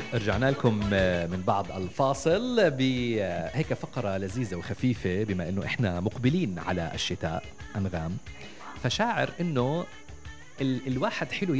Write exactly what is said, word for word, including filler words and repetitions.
رجعنا لكم من بعد الفاصل بهيك فقرة لذيذة وخفيفة، بما إنه إحنا مقبلين على الشتاء أنغام، فشاعر إنه ال الواحد حلو